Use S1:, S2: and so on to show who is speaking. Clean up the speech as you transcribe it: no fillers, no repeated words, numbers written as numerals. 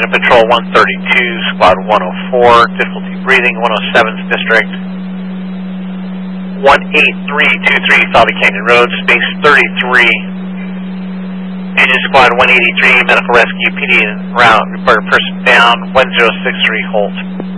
S1: Patrol 132, Squad 104, difficulty breathing, 107th District. 18323 Valley Canyon Road, space 33. Engine Squad 183, medical rescue, PD en route, report a person down, 1063, hold.